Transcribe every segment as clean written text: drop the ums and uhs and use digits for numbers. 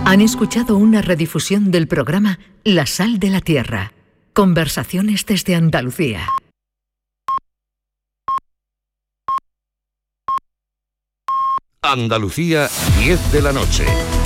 Han escuchado una redifusión del programa La Sal de la Tierra. Conversaciones desde Andalucía. Andalucía, 10 de la noche.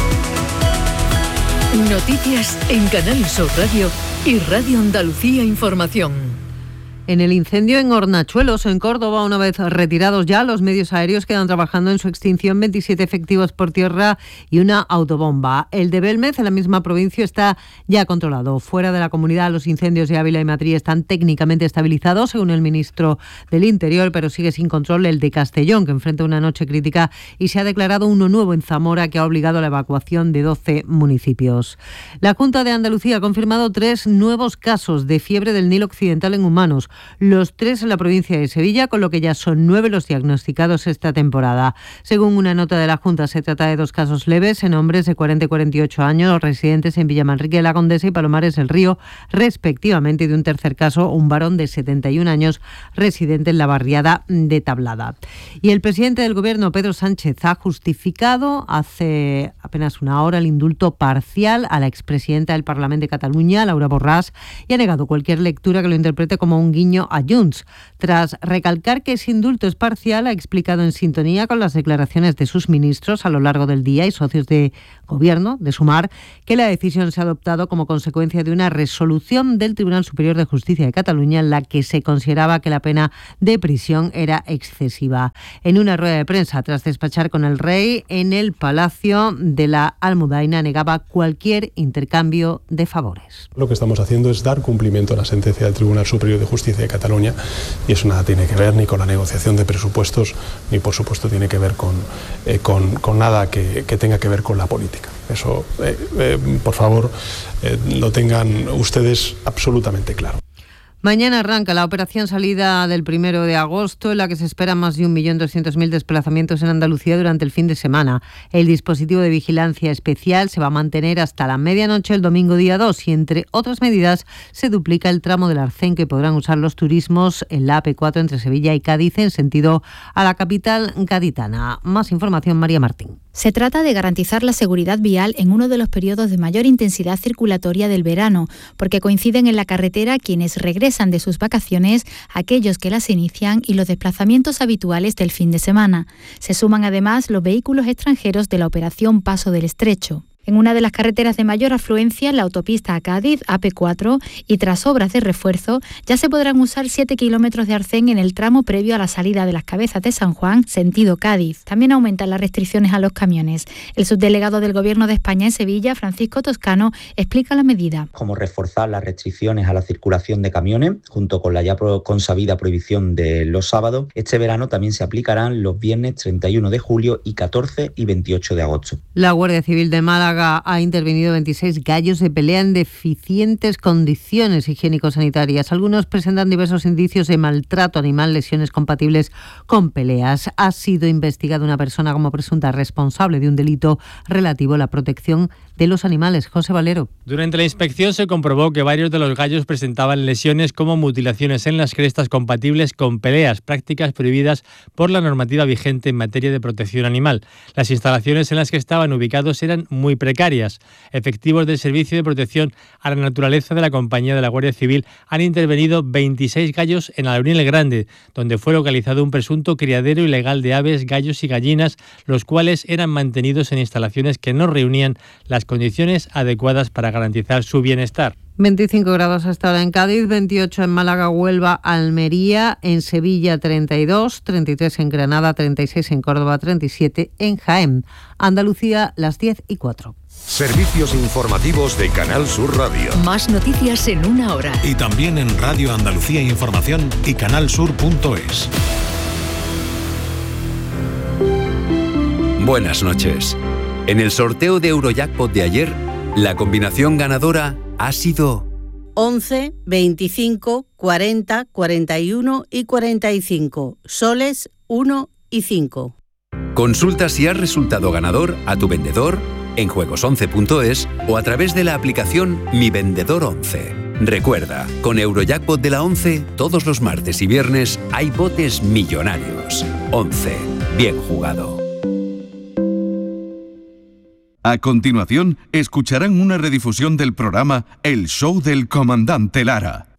Noticias en Canal Sur Radio y Radio Andalucía Información. En el incendio en Hornachuelos, en Córdoba, una vez retirados ya, los medios aéreos quedan trabajando en su extinción, 27 efectivos por tierra y una autobomba. El de Belmez, en la misma provincia, está ya controlado. Fuera de la comunidad, los incendios de Ávila y Madrid están técnicamente estabilizados, según el ministro del Interior, pero sigue sin control el de Castellón, que enfrenta una noche crítica, y se ha declarado uno nuevo en Zamora, que ha obligado a la evacuación de 12 municipios. La Junta de Andalucía ha confirmado 3 nuevos casos de fiebre del Nilo Occidental en humanos. Los 3 en la provincia de Sevilla, con lo que ya son 9 los diagnosticados esta temporada. Según una nota de la Junta, se trata de 2 casos leves en hombres de 40 y 48 años, residentes en Villamanrique de la Condesa y Palomares del Río, respectivamente, y de un tercer caso, un varón de 71 años, residente en la barriada de Tablada. Y el presidente del Gobierno, Pedro Sánchez, ha justificado hace apenas una hora el indulto parcial a la expresidenta del Parlamento de Cataluña, Laura Borràs, y ha negado cualquier lectura que lo interprete como un guiño a Junts. Tras recalcar que ese indulto es parcial, ha explicado en sintonía con las declaraciones de sus ministros a lo largo del día y socios de Gobierno de Sumar, que la decisión se ha adoptado como consecuencia de una resolución del Tribunal Superior de Justicia de Cataluña en la que se consideraba que la pena de prisión era excesiva. En una rueda de prensa, tras despachar con el rey en el Palacio de la Almudaina, negaba cualquier intercambio de favores. Lo que estamos haciendo es dar cumplimiento a la sentencia del Tribunal Superior de Justicia de Cataluña, y eso nada tiene que ver ni con la negociación de presupuestos, ni por supuesto tiene que ver con nada que tenga que ver con la política. Eso, por favor, lo tengan ustedes absolutamente claro. Mañana arranca la operación salida del 1 de agosto, en la que se esperan más de 1.200.000 desplazamientos en Andalucía durante el fin de semana. El dispositivo de vigilancia especial se va a mantener hasta la medianoche el domingo día 2 y, entre otras medidas, se duplica el tramo del Arcén que podrán usar los turismos en la AP4 entre Sevilla y Cádiz en sentido a la capital gaditana. Más información, María Martín. Se trata de garantizar la seguridad vial en uno de los periodos de mayor intensidad circulatoria del verano, porque coinciden en la carretera quienes regresan de sus vacaciones, aquellos que las inician y los desplazamientos habituales del fin de semana. Se suman además los vehículos extranjeros de la operación Paso del Estrecho. En una de las carreteras de mayor afluencia, la autopista a Cádiz, AP4, y tras obras de refuerzo, ya se podrán usar 7 kilómetros de arcén en el tramo previo a la salida de las Cabezas de San Juan, sentido Cádiz. También aumentan las restricciones a los camiones. El subdelegado del Gobierno de España en Sevilla, Francisco Toscano, explica la medida. Como reforzar las restricciones a la circulación de camiones, junto con la ya consabida prohibición de los sábados. Este verano también se aplicarán los viernes 31 de julio y 14 y 28 de agosto. La Guardia Civil de Málaga ha intervenido 26 gallos de pelea en deficientes condiciones higiénico-sanitarias. Algunos presentan diversos indicios de maltrato animal, lesiones compatibles con peleas. Ha sido investigada una persona como presunta responsable de un delito relativo a la protección de los animales. José Valero. Durante la inspección se comprobó que varios de los gallos presentaban lesiones como mutilaciones en las crestas compatibles con peleas, prácticas prohibidas por la normativa vigente en materia de protección animal. Las instalaciones en las que estaban ubicados eran muy precarias. Efectivos del Servicio de Protección a la Naturaleza de la Compañía de la Guardia Civil han intervenido 26 gallos en Alaurín el Grande, donde fue localizado un presunto criadero ilegal de aves, gallos y gallinas, los cuales eran mantenidos en instalaciones que no reunían las condiciones adecuadas para garantizar su bienestar. 25 grados hasta ahora en Cádiz, 28 en Málaga, Huelva, Almería, en Sevilla 32, 33 en Granada, 36 en Córdoba, 37 en Jaén. Andalucía, las 10:04. Servicios informativos de Canal Sur Radio. Más noticias en una hora. Y también en Radio Andalucía Información y canalsur.es. Buenas noches. En el sorteo de Eurojackpot de ayer, la combinación ganadora ha sido 11, 25, 40, 41 y 45. Soles 1 y 5. Consulta si has resultado ganador a tu vendedor, en juegos11.es o a través de la aplicación Mi Vendedor 11. Recuerda, con Eurojackpot de la 11, todos los martes y viernes hay botes millonarios. 11. Bien jugado. A continuación, escucharán una redifusión del programa El Show del Comandante Lara.